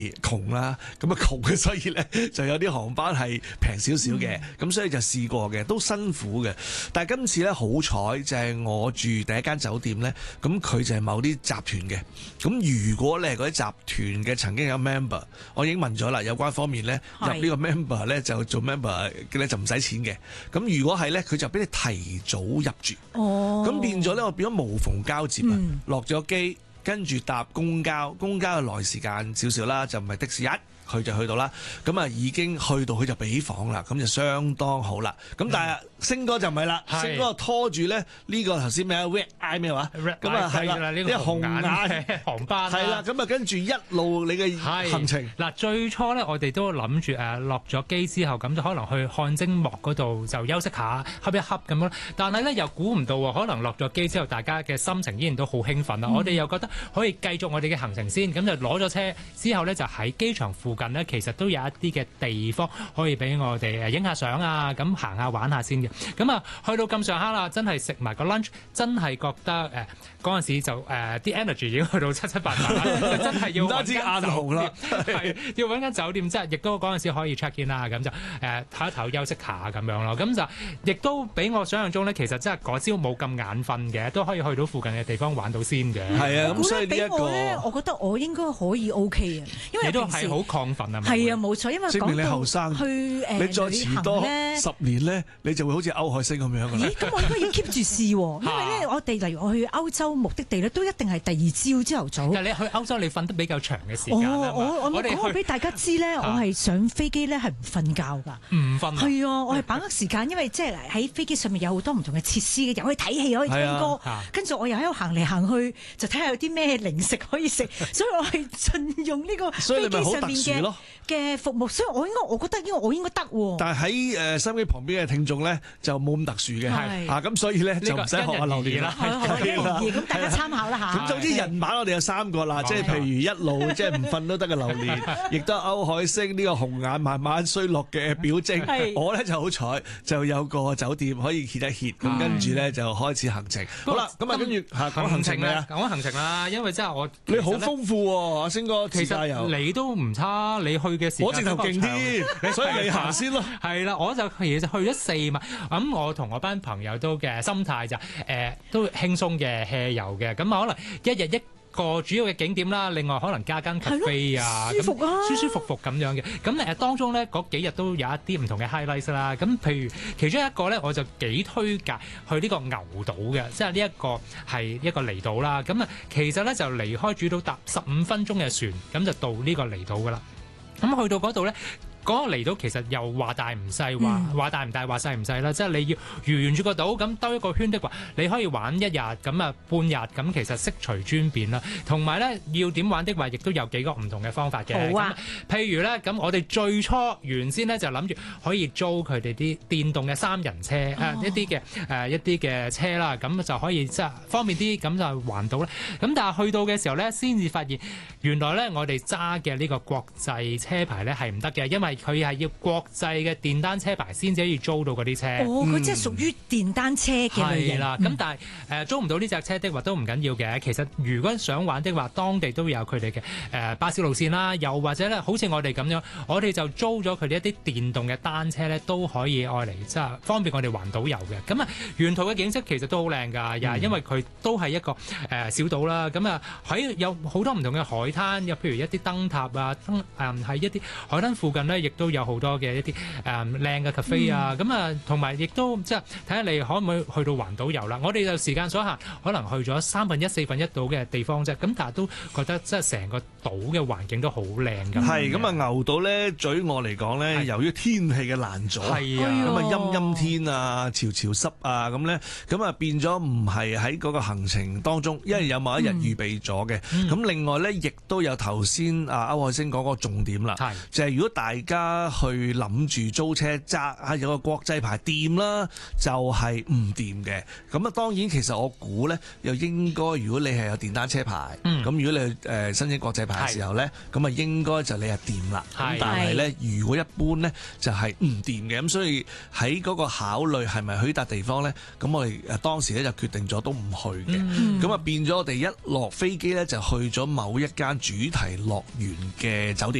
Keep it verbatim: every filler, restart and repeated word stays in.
窮啦，咁啊窮嘅，所以咧就有啲航班係平少少嘅，咁、嗯、所以就試過嘅，都辛苦嘅。但係今次咧好彩就係我住第一間酒店咧，咁佢就係某啲集團嘅。咁如果你係嗰啲集團嘅曾經有 member， 我已經問咗啦，有關方面咧入呢個 member 咧就做 member 嘅咧就唔使錢嘅。咁如果係咧，佢就俾你提早入住。哦，咁變咗咧，我變咗無縫交接啊！落咗機。跟住搭公交，公交嘅來時間少少啦，就唔係的士一佢就去到啦。咁啊已經去到佢就俾房啦，咁就相當好啦。咁但係星哥就唔係啦，星哥拖住咧呢個頭先咩 red eye 咩話？咁啊係啦，呢個紅眼航班係啦。咁啊跟住一路你嘅行程嗱，最初咧我哋都諗住誒落咗機之後，咁就可能去汗蒸幕嗰度就休息下，瞌一瞌咁樣。但係咧又估唔到喎，可能落咗機之後，大家嘅心情依然都好興奮啦。嗯、我哋又覺得可以繼續我哋嘅行程先，咁就攞咗車之後咧，就喺機場附近呢，其實都有一啲嘅地方可以俾我哋誒影下相啊，咁行下玩下先嘅。咁啊，去到咁上下啦，真係食埋個 lunch， 真係覺得誒嗰陣時就誒啲、呃、energy 已經去到七七八八啦，真係要揾間酒店，係要揾間酒店，即係亦都嗰陣時可以 check in 啦，咁就誒唞一唞休息下咁樣咯。咁就亦都比我想象中咧，其實真係嗰朝冇咁眼瞓嘅，都可以去到附近嘅地方玩到先嘅。 係啊，咁所以呢一個咧，我覺得我應該可以 OK 啊，因為你都係好亢奮啊嘛。 係啊，冇錯，因為證明你後生， 去誒你再遲多十年咧，你就會好似歐海星咁樣㗎啦。 咦？咁我應該要 keep 住試喎，因為咧我哋例如我去歐洲目的地咧，都一定係第二朝朝頭早。 但係你去歐洲，你瞓得比較長嘅時間啊嘛。 我我我講俾大家知咧，我係上飛機咧係唔瞓覺㗎。唔瞓。係啊，我係把握時間，因為即係喺飛機上面有好多唔同嘅設施嘅，又可以睇戲，可以聽歌，跟住我又喺度行嚟行去，就睇下有啲咩零食可以食，所以我係盡用呢個飛機上面嘅嘅服務，所以我應該我覺得因為我應該得喎。 但係喺誒收音機旁邊嘅聽眾咧就冇咁特殊嘅，啊咁所以咧就唔使學下榴蓮啦， 咁大家參考啦嚇。 咁總之人馬我哋有三個啦，即係譬如一路即係唔瞓都得嘅榴蓮，亦都歐海星呢個紅眼慢慢衰落嘅表徵。我咧就好彩就有個酒店可以歇一歇，咁跟住咧就開始行程。好啦，咁啊跟住嚇講行程啦， 講行程啦，因為真係我你好豐富喎，阿星哥， 其實你都唔差，你去嘅時間我直頭勁啲，所以你行先咯。 係啦，我就其實去咗四晚，咁我同我班朋友都嘅心態就誒、呃、都輕鬆嘅 hea 遊嘅，咁可能一日一個主要嘅景點啦，另外可能加間 cafe 啊， 舒服啊， 舒舒服服咁樣嘅。咁誒當中咧嗰幾日都有一啲唔同嘅 highlights 啦。咁譬如其中一個咧，我就幾推介去呢個牛島嘅，即係呢一個係一個離島啦。咁啊，其實咧就離開主島搭十五分鐘嘅船，咁就到呢個離島噶啦。咁去到嗰度咧。嗰個離島其實又話大唔細，話話大唔大，話細唔細啦。即係你要沿住個島咁兜一個圈的話，你可以玩一日咁啊，半日咁，其實悉隨尊便啦。同埋咧，要點玩的話，亦都有幾個唔同嘅方法嘅。 好啊， 譬如咧，咁我哋最初原先咧就諗住可以租佢哋啲電動嘅三人車，哦呃、一啲嘅誒一啲嘅車啦，咁就可以即係方便啲，咁就環島咧。咁但係去到嘅時候咧，先至發現原來咧我哋揸嘅呢個國際車牌咧係唔得嘅，因為佢係要國際嘅電單車牌先至可以租到嗰啲車。 哦，佢即係屬於電單車嘅類型。係啦，咁但係誒租唔到呢隻車的話都唔緊要嘅。其實如果想玩的話，當地都有佢哋嘅誒巴士路線啦，又或者咧，好似我哋咁樣，我哋就租咗佢哋一啲電動嘅單車咧，都可以愛嚟即係方便我哋環島遊嘅。咁啊，沿途嘅景色其實都好靚㗎，又係因為佢都係一個誒小島啦。咁啊喺有好多唔同嘅海灘，又譬如一啲燈塔啊，燈誒喺一啲海灘附近咧，亦都有好多嘅一啲誒靚嘅 cafe 啊，咁啊同埋亦都即係睇下你可唔可以去到環島遊啦。我哋就時間所限，可能去咗三分一、四分一島嘅地方啫。咁但係都覺得即係成個島嘅環境都好靚㗎。 係咁啊，牛島咧，對我嚟講咧，由於天氣嘅難阻， 係啊， 咁啊陰陰天啊、潮潮濕啊，咁咧，咁啊變咗唔係喺嗰個行程當中，因為有某一日預備咗嘅。咁、嗯、另外咧，亦都有頭先啊歐海星講個重點啦，就係、是、如果大家家去諗住租車揸啊有個國際牌掂啦，就係唔掂嘅。咁啊當然其實我估咧，又應該如果你係有電單車牌，咁、嗯、如果你誒、呃、申請國際牌嘅時候咧，咁啊應該就你係掂啦。咁但係咧，如果一般咧就係唔掂嘅。咁所以喺嗰個考慮係咪去笪地方咧，咁我哋誒當時咧就決定咗都唔去嘅。咁啊、嗯、變咗我哋一落飛機咧就去咗某一間主題樂園嘅酒店。